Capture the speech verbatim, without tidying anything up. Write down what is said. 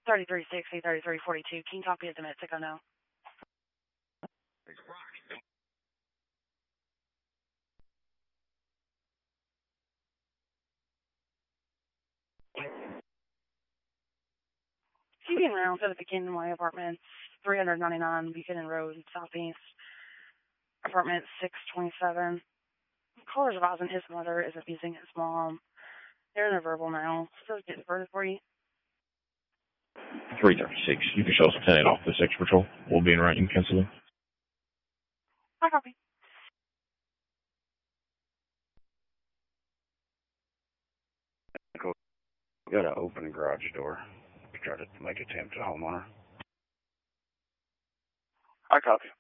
thirty-three sixty, thirty-three forty-two. Can you copy at the Mexico now? Keeping around to the Buchanan Way Apartments, three ninety-nine Buchanan Road, Southeast. Apartment six twenty-seven. Caller's advising his mother is abusing his mom. They're in a verbal now. Still getting further for you. three thirty-six. You can show us ten eight off the section patrol. We'll be in right in Kansas. I copy. Got to open the garage door. Try to make attempt to homeowner. I copy.